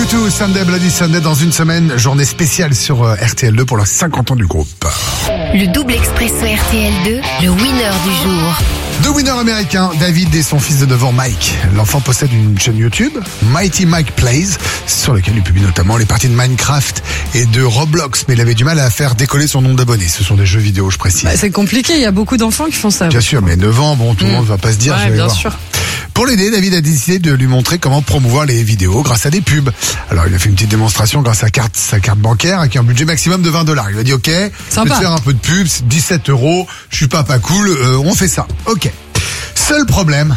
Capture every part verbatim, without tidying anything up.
to Sunday Bloody Sunday dans une semaine, journée spéciale sur euh, R T L deux pour les cinquante ans du groupe. Le double expresso R T L deux, le winner du jour. Deux winners américains, David et son fils de neuf ans Mike. L'enfant possède une chaîne YouTube, Mighty Mike Plays, sur laquelle il publie notamment les parties de Minecraft et de Roblox, mais il avait du mal à faire décoller son nombre d'abonnés. Ce sont des jeux vidéo, je précise. Bah, c'est compliqué, il y a beaucoup d'enfants qui font ça. Bien sûr, mais neuf ans, bon, tout le mmh. monde va pas se dire. Ouais, je vais bien voir. sûr. Pour l'aider, David a décidé de lui montrer comment promouvoir les vidéos grâce à des pubs. Alors, il a fait une petite démonstration grâce à carte, sa carte bancaire avec un budget maximum de vingt dollars. Il a dit, OK, je vais te faire un peu de pub, c'est dix-sept euros, je suis pas pas cool, euh, on fait ça. OK. Seul problème,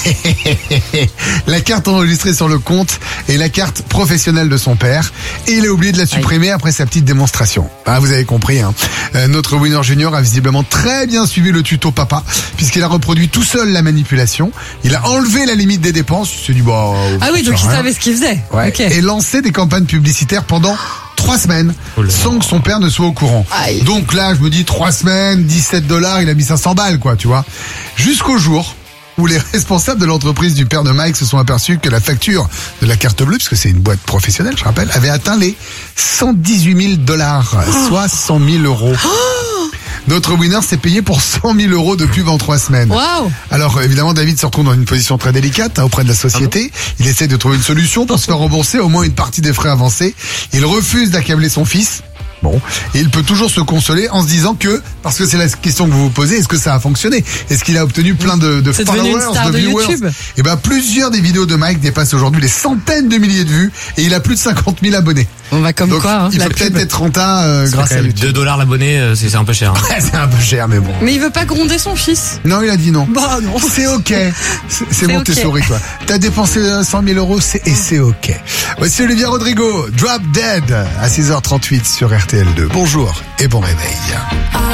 la carte enregistrée sur le compte est la carte professionnelle de son père et il a oublié de la supprimer après sa petite démonstration. Ah, vous avez compris, hein. Euh, notre winner junior a visiblement très bien suivi le tuto papa puisqu'il a reproduit tout seul la manipulation. Il a enlevé la limite des dépenses. Il s'est dit, bah, ah oui, donc il savait ce qu'il faisait. Ouais. Okay. Et lancé des campagnes publicitaires pendant trois semaines oh sans que son père ne soit au courant. Aïe. Donc là, je me dis trois semaines, dix-sept dollars, il a mis cinq cents balles, quoi, tu vois. Jusqu'au jour où les responsables de l'entreprise du père de Mike se sont aperçus que la facture de la carte bleue, parce que c'est une boîte professionnelle, je rappelle, avait atteint les cent dix-huit mille dollars, oh. soit cent mille euros. Oh. Notre winner s'est payé pour cent mille euros de pub en trois semaines. Wow. Alors évidemment, David se retrouve dans une position très délicate hein, auprès de la société. Ah bon. Il essaie de trouver une solution pour se faire rembourser au moins une partie des frais avancés. Il refuse d'accabler son fils. Bon, et il peut toujours se consoler en se disant que, parce que c'est la question que vous vous posez, est-ce que ça a fonctionné? Est-ce qu'il a obtenu plein de, de followers, de, de viewers? YouTube. Et ben, plusieurs des vidéos de Mike dépassent aujourd'hui les centaines de milliers de vues et il a plus de cinquante mille abonnés. On va comme donc, quoi, hein, il peut peut-être être rentable euh, grâce à YouTube. deux dollars l'abonné, euh, c'est, c'est un peu cher. Hein. Ouais, c'est un peu cher, mais bon. Mais il veut pas gronder son fils. Non, il a dit non. Bah non. C'est ok. C'est, c'est, c'est bon, okay. T'es souris, toi. T'as dépensé cent mille euros, c'est, et c'est ok. Voici Olivia Rodrigo, Drop Dead, à six heures trente-huit sur R T L deux. Bonjour et bon réveil.